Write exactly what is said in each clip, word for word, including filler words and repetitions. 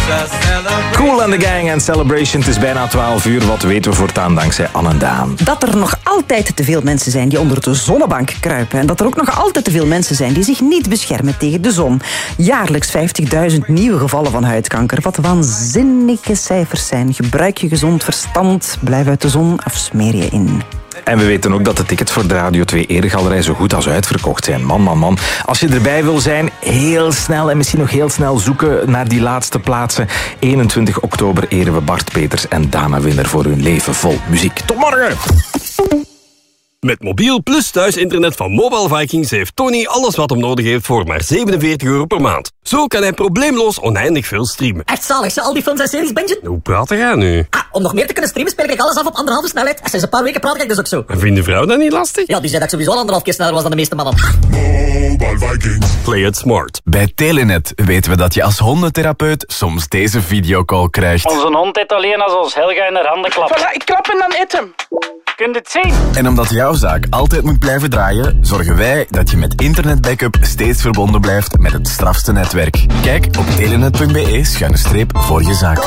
Cool and the Gang en Celebration. Het is bijna twaalf uur. Wat weten we voortaan dankzij Anne en Daan? Dat er nog altijd te veel mensen zijn die onder de zonnebank kruipen. En dat er ook nog altijd te veel mensen zijn die zich niet beschermen tegen de zon. Jaarlijks vijftigduizend nieuwe gevallen van huidkanker. Wat waanzinnige cijfers zijn. Gebruik je gezond verstand. Blijf uit de zon of smeer je in. En we weten ook dat de tickets voor de Radio twee Eregalerij zo goed als uitverkocht zijn. Man, man, man. Als je erbij wil zijn, heel snel en misschien nog heel snel zoeken naar die laatste plaatsen. eenentwintig oktober eren we Bart Peters en Dana Winner voor hun leven vol muziek. Tot morgen! Met mobiel plus thuisinternet van Mobile Vikings heeft Tony alles wat hem nodig heeft voor maar zevenenveertig euro per maand. Zo kan hij probleemloos oneindig veel streamen. Echt zalig, ze al die films en series bingen? Hoe praat jij nu? Ah, om nog meer te kunnen streamen speel ik alles af op anderhalve snelheid. Sinds een paar weken praat ik dus ook zo. En vindt de vrouw dat niet lastig? Ja, die zei dat ik sowieso al anderhalf keer sneller was dan de meeste mannen. Mobile Vikings. Play it smart. Bij Telenet weten we dat je als hondentherapeut soms deze videocall krijgt. Onze hond eet alleen als ons Helga in haar handen klapt. Voilà, ik klap en dan eet hem. Kunt het zien? En omdat jouw zaak altijd moet blijven draaien, zorgen wij dat je met internetbackup steeds verbonden blijft met het strafste netwerk. Kijk op telenet.be schuine streep voor je zaak.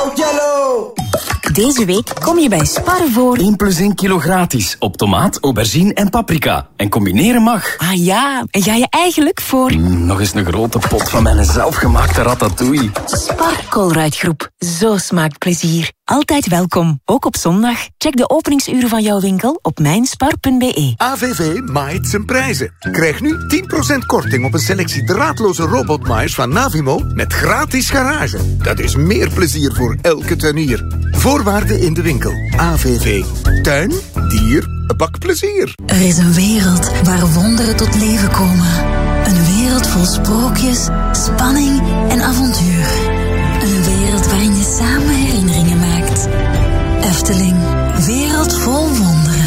Deze week kom je bij Spar voor één plus één kilo gratis op tomaat, aubergine en paprika. En combineren mag. Ah ja, en ga je eigenlijk voor... Mm, nog eens een grote pot van mijn zelfgemaakte ratatouille. Spar Colruyt-groep. Zo smaakt plezier. Altijd welkom, ook op zondag. Check de openingsuren van jouw winkel op mijnspar punt be. A V V maait zijn prijzen. Krijg nu tien procent korting op een selectie draadloze robotmaaiers van Navimo met gratis garage. Dat is meer plezier voor elke tuinier. Voorwaarden in de winkel. A V V. Tuin, dier, bakplezier. Er is een wereld waar wonderen tot leven komen. Een wereld vol sprookjes, spanning en avontuur. Een wereld waarin je samen